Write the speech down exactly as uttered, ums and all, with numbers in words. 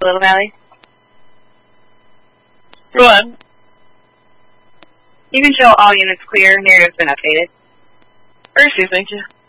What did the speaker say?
Little Valley. Go on. You can show all units clear. Narrative's been updated. Mercy, thank you.